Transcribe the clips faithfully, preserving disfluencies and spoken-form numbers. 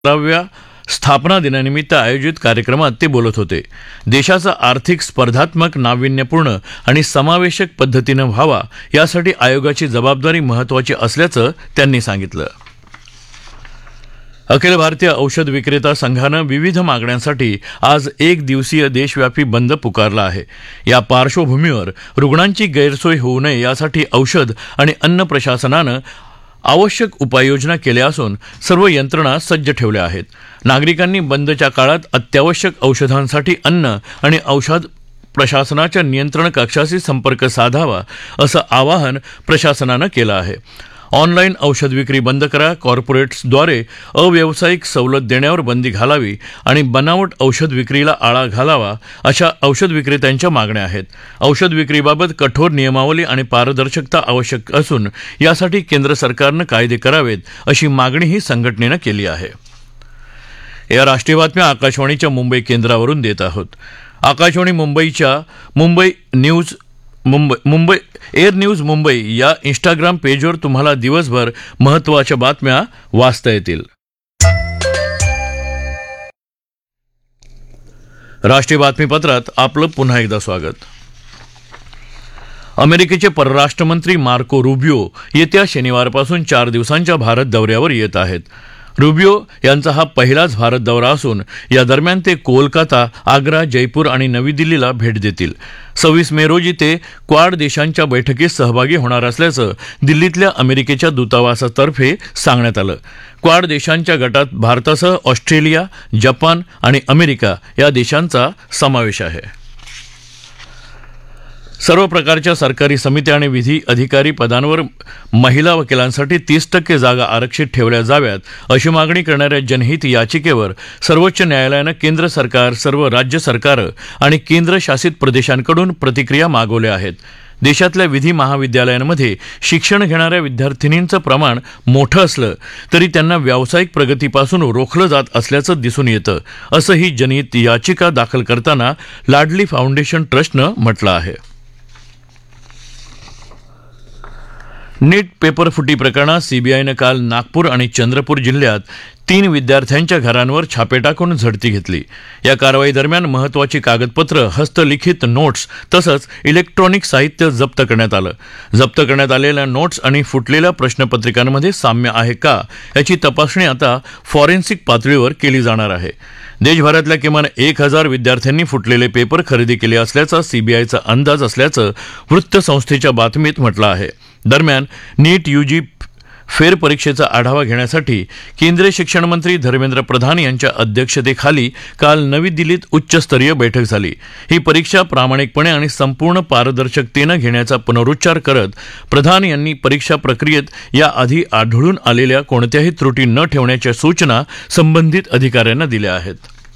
सतराव्या स्थापना दिनानिमित्त आयोजित कार्यक्रमात ते बोलत होते. देशाचा आर्थिक स्पर्धात्मक नाविन्यपूर्ण आणि समावेशक पद्धतीनं व्हावा यासाठी आयोगाची जबाबदारी महत्त्वाची असल्याचं त्यांनी सांगितलं. अखिल भारतीय औषध विक्रेता संघानं विविध मागण्यांसाठी आज एक दिवसीय देशव्यापी बंद पुकारला आहे. या पार्श्वभूमीवर रुग्णांची गैरसोय होऊ नये यासाठी औषध आणि अन्न प्रशासनानं आवश्यक उपाययोजना केल्या असून सर्व यंत्रणा सज्ज ठेवल्या आहेत. नागरिकांनी बंदच्या काळात अत्यावश्यक औषधांसाठी अन्न आणि औषध प्रशासनाच्या नियंत्रण कक्षाशी संपर्क साधावा असं आवाहन प्रशासनानं केलं आहे. ऑनलाईन औषध विक्री बंद करा, कॉर्पोरेट्सद्वारे अव्यावसायिक सवलत देण्यावर बंदी घालावी आणि बनावट औषध विक्रीला आळा घालावा अशा औषध विक्रेत्यांच्या मागण्या आहेत. औषध विक्रीबाबत कठोर नियमावली आणि पारदर्शकता आवश्यक असून यासाठी केंद्र सरकारनं कायदे करावेत अशी मागणीही संघटनेनं केली आहे. या राष्ट्रीय बातम्या आकाशवाणीच्या मुंबई केंद्रावरून देत आहोत. आकाशवाणी मुंबईच्या Mumbai news Mumbai Mumbai air news Mumbai या इंस्टाग्राम पेजवर तुम्हाला दिवसभर महत्त्वाच्या बातम्या वाचता येतील. राष्ट्रीय बातमीपत्रात आपलं पुन्हा एकदा स्वागत. अमेरिकेचे परराष्ट्रमंत्री मार्को रुबियो येत्या शनिवारपासून चार दिवसांच्या भारत दौऱ्यावर येत आहेत. रुबियो यांचा हा पहिलाच भारत दौरा असून या दरम्यान ते कोलकाता, आग्रा, जयपूर आणि नवी दिल्लीला भेट देतील. सव्वीस मे रोजी ते क्वाड देशांच्या बैठकीत सहभागी होणार असल्याचं दिल्लीतल्या अमेरिकेच्या दूतावासातर्फे सांगण्यात आलं. क्वाड देशांच्या गटात भारतासह ऑस्ट्रेलिया, जपान आणि अमेरिका या देशांचा समावेश आहे. सर्व प्रकारच्या सरकारी समित्या आणि विधी अधिकारी पदांवर महिला वकिलांसाठी तीस टक्के जागा आरक्षित ठेवल्या जाव्यात अशी मागणी करणाऱ्या जनहित याचिकेवर सर्वोच्च न्यायालयानं केंद्र सरकार, सर्व राज्य सरकारं आणि केंद्रशासित प्रदेशांकडून प्रतिक्रिया मागवल्या आहेत. देशातल्या विधी महाविद्यालयांमध्ये शिक्षण घेणाऱ्या विद्यार्थिनींचं प्रमाण मोठं असलं तरी त्यांना व्यावसायिक प्रगतीपासून रोखलं जात असल्याचं दिसून येतं, असंही जनहित याचिका दाखल करताना लाडली फाउंडेशन ट्रस्टनं म्हटलं आहे. नीट पेपर फुटी प्रकरणात सीबीआयनं काल नागपूर आणि चंद्रपूर जिल्ह्यात तीन विद्यार्थ्यांच्या घरांवर छापे टाकून झडती घेतली. या कारवाई दरम्यान महत्त्वाची कागदपत्र, हस्तलिखित नोट्स तसंच इलेक्ट्रॉनिक साहित्य जप्त करण्यात आलं. जप्त करण्यात आलेल्या नोट्स आणि फुटलेल्या प्रश्नपत्रिकांमध्ये साम्य आहे का याची तपासणी आता फॉरेन्सिक पातळीवर केली जाणार आहे. देशभरातल्या किमान एक हजार विद्यार्थ्यांनी फुटलेले पेपर खरेदी केले असल्याचा सीबीआयचा अंदाज असल्याचं वृत्तसंस्थेच्या बातमीत म्हटलं आहे. दरम्यान नीट यूजी फेरपरीक्षेचा आढावा घेण्यासाठी केंद्रीय शिक्षण मंत्री धर्मेंद्र प्रधान यांच्या अध्यक्षतेखाली काल नवी दिल्लीत उच्चस्तरीय बैठक झाली. ही परीक्षा प्रामाणिकपणे आणि संपूर्ण पारदर्शकतेनं घेण्याचा पुनरुच्चार करत प्रधान यांनी परीक्षा प्रक्रियेत याआधी आढळून आलेल्या कोणत्याही त्रुटी न ठेवण्याच्या सूचना संबंधित अधिकाऱ्यांना दिल्या आहेत.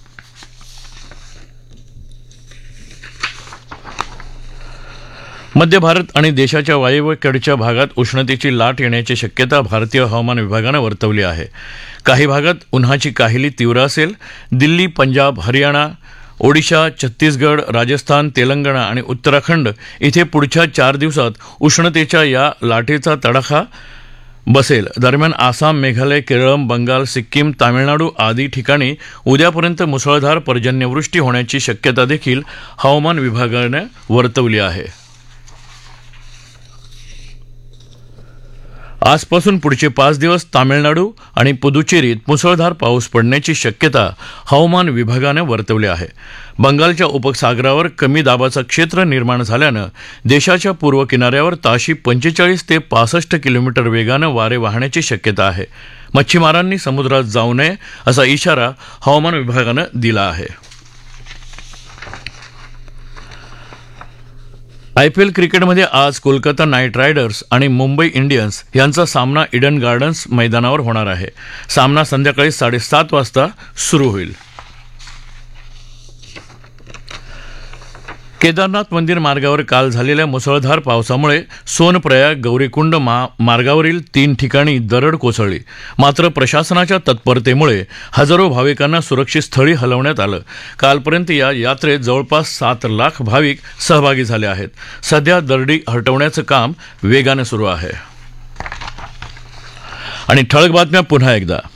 मध्य भारत आणि देशाच्या वायव्येकडच्या भागात उष्णतेची लाट येण्याची शक्यता भारतीय हवामान विभागानं वर्तवली आहे. काही भागात उन्हाची काहिली तीव्र असेल. दिल्ली, पंजाब, हरियाणा, ओडिशा, छत्तीसगड, राजस्थान, तेलंगणा आणि उत्तराखंड इथे पुढच्या चार दिवसात उष्णतेच्या या लाटेचा तडाखा बसेल. दरम्यान आसाम, मेघालय, केरळ, बंगाल, सिक्कीम, तामिळनाडू आदी ठिकाणी उद्यापर्यंत मुसळधार पर्जन्यवृष्टी होण्याची शक्यता देखील हवामान विभागानं वर्तवली आहे. आजपासून पुढचे पाच दिवस तामिळनाडू आणि पुदुचेरीत मुसळधार पाऊस पडण्याची शक्यता हवामान विभागानं वर्तवली आहे. बंगालच्या उपसागरावर कमी दाबाचं क्षेत्र निर्माण झाल्यानं देशाच्या पूर्व किनाऱ्यावर ताशी पंचेचाळीस ते पासष्ट किलोमीटर वेगानं वारे वाहण्याची शक्यता आहे. मच्छीमारांनी समुद्रात जाऊ नये असा इशारा हवामान विभागानं दिला आहे. आयपीएल क्रिकेटमध्ये आज कोलकाता नाईट रायडर्स आणि मुंबई इंडियन्स यांचा सामना इडन गार्डन्स मैदानावर होणार आहे. सामना संध्याकाळी साडेसात वाजता सुरू होईल. केदारनाथ मंदिर मार्गावर काल झालेल्या मुसळधार पावसामुळे सोनप्रयाग गौरीकुंड मार्गावरील तीन ठिकाणी दरड कोसळली. मात्र प्रशासनाच्या तत्परतेमुळे हजारो भाविकांना सुरक्षित स्थळी हलवण्यात आलं. कालपर्यंत या यात्रेत जवळपास सात लाख भाविक सहभागी झाले आहेत. सध्या दरडी हटवण्याचं काम वेगाने सुरू आहे. आणि ठळक बातम्या पुन्हा एकदा.